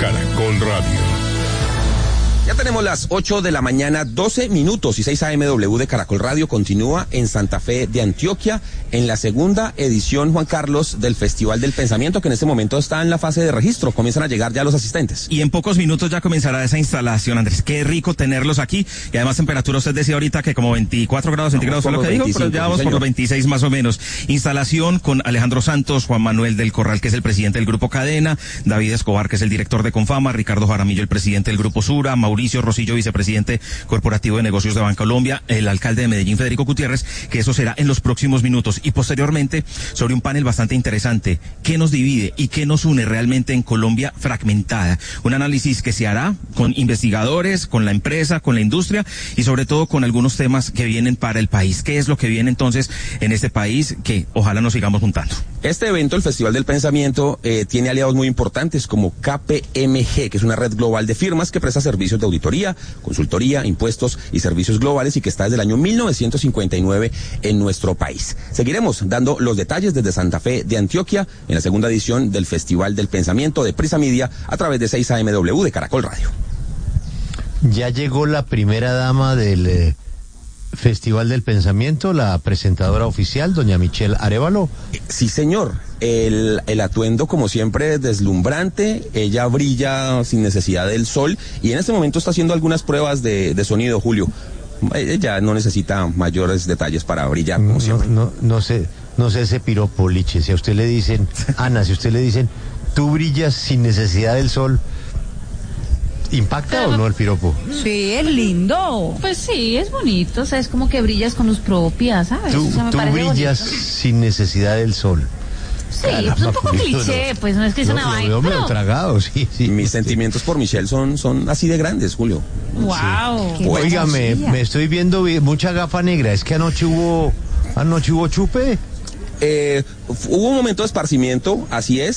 Caracol Radio. Ya tenemos las 8 de la mañana, 12 minutos, y 6 AMW de Caracol Radio continúa en Santa Fe de Antioquia en la segunda edición, Juan Carlos, del Festival del Pensamiento, que en este momento está en la fase de registro. Comienzan a llegar ya los asistentes. Y en pocos minutos ya comenzará esa instalación, Andrés. Qué rico tenerlos aquí. Y además temperatura, usted decía ahorita que como 24 grados centígrados fue lo que dijo, pero ya vamos por los 26 más o menos. Instalación con Alejandro Santos, Juan Manuel del Corral, que es el presidente del Grupo Cadena, David Escobar, que es el director de Confama, Ricardo Jaramillo, el presidente del Grupo Sura, Mauricio Rosillo, vicepresidente corporativo de negocios de Bancolombia, el alcalde de Medellín, Federico Gutiérrez, que eso será en los próximos minutos. Y posteriormente, sobre un panel bastante interesante, ¿qué nos divide y qué nos une realmente en Colombia fragmentada? Un análisis que se hará con investigadores, con la empresa, con la industria y sobre todo con algunos temas que vienen para el país. ¿Qué es lo que viene entonces en este país que ojalá nos sigamos juntando? Este evento, el Festival del Pensamiento, tiene aliados muy importantes como KPMG, que es una red global de firmas que presta servicios de auditoría, consultoría, impuestos y servicios globales, y que está desde el año 1959 en nuestro país. Seguiremos dando los detalles desde Santa Fe de Antioquia en la segunda edición del Festival del Pensamiento de Prisa Media a través de 6 AMW de Caracol Radio. Ya llegó la primera dama del Festival del Pensamiento, la presentadora oficial, doña Michelle Arévalo. Sí, señor. El atuendo, como siempre, deslumbrante. Ella brilla sin necesidad del sol y en este momento está haciendo algunas pruebas de sonido, Julio. Ella no necesita mayores detalles para brillar, como siempre. No sé ese piropo, Liche. Si a usted le dicen, Ana, si a usted le dicen, tú brillas sin necesidad del sol, ¿impacta o no el piropo? Sí, es lindo. Pues sí, es bonito, o sea, es como que brillas con luz propia, ¿sabes? Tú brillas bonito. Sin necesidad del sol. Sí, caramba, pues un poco cliché, pues no es que es una vaina. Yo me lo he tragado, sí. Mis sentimientos por Michelle son así de grandes, Julio. Wow. Sí. Oiga, me estoy viendo mucha gafa negra. ¿Es que anoche hubo chupe? Hubo un momento de esparcimiento, así es.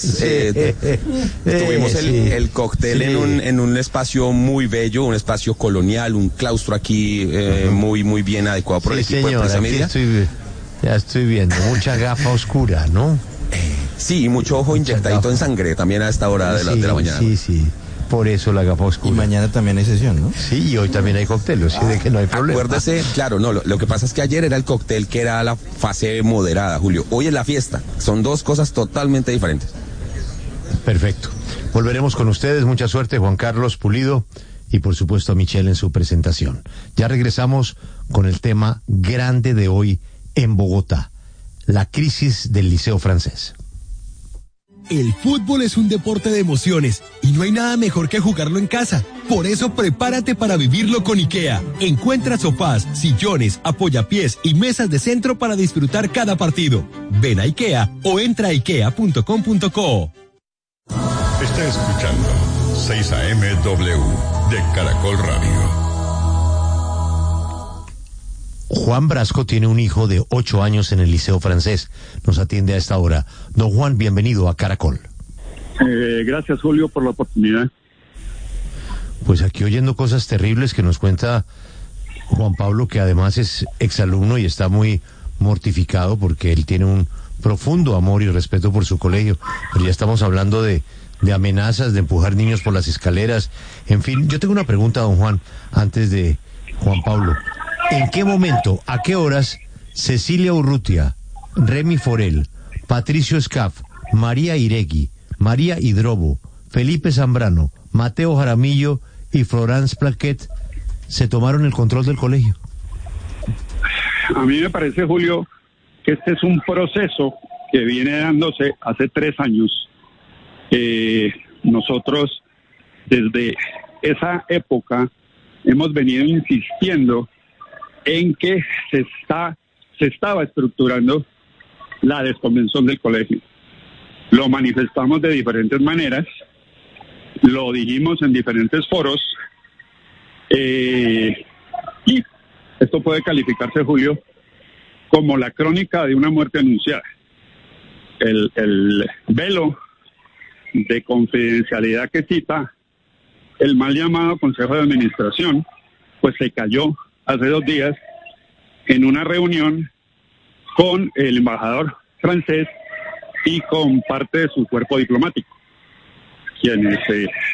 Tuvimos el cóctel en un espacio muy bello, un espacio colonial, un claustro aquí muy bien adecuado por el equipo de Prisa Media. Ya estoy viendo mucha gafa oscura, ¿no? Sí, y mucho ojo inyectadito en sangre también a esta hora de la mañana. Sí. Por eso la gafa oscura. Y mañana también hay sesión, ¿no? Sí, y hoy también hay cóctel, o sea, de que no hay problema. Acuérdese, claro, no, lo que pasa es que ayer era el cóctel que era la fase moderada, Julio. Hoy es la fiesta. Son dos cosas totalmente diferentes. Perfecto. Volveremos con ustedes. Mucha suerte, Juan Carlos Pulido, y por supuesto a Michelle en su presentación. Ya regresamos con el tema grande de hoy en Bogotá, la crisis del Liceo Francés. El fútbol es un deporte de emociones y no hay nada mejor que jugarlo en casa. Por eso prepárate para vivirlo con IKEA. Encuentra sofás, sillones, apoyapiés y mesas de centro para disfrutar cada partido. Ven a IKEA o entra a ikea.com.co. Está escuchando 6 AMW de Caracol Radio. Juan Brasco tiene un hijo de 8 años en el Liceo Francés. Nos atiende a esta hora. Don Juan, bienvenido a Caracol. Gracias, Julio, por la oportunidad. Pues aquí oyendo cosas terribles que nos cuenta Juan Pablo, que además es exalumno y está muy mortificado porque él tiene un profundo amor y respeto por su colegio. Pero ya estamos hablando de amenazas, de empujar niños por las escaleras. En fin, yo tengo una pregunta, don Juan, antes de Juan Pablo. ¿En qué momento, a qué horas, Cecilia Urrutia, Remy Forel, Patricio Escaf, María Iregui, María Hidrobo, Felipe Zambrano, Mateo Jaramillo y Florence Plaquet se tomaron el control del colegio? A mí me parece, Julio, que este es un proceso que viene dándose hace 3 años. Nosotros, desde esa época, hemos venido insistiendo en que se estaba estructurando la desconvención del colegio. Lo manifestamos de diferentes maneras, lo dijimos en diferentes foros, y esto puede calificarse, Julio, como la crónica de una muerte anunciada. El velo de confidencialidad que cita el mal llamado Consejo de Administración, pues se cayó hace 2 días en una reunión con el embajador francés y con parte de su cuerpo diplomático, quienes